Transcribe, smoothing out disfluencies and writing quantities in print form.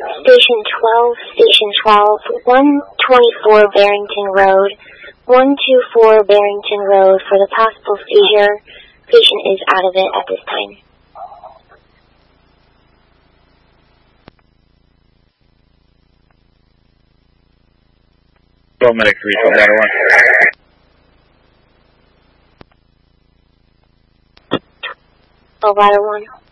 Station 12, Station 12, 124 Barrington Road, 124 Barrington Road for the possible seizure. Patient is out of it at this time. Medic 3, Ladder 1. Ladder 1.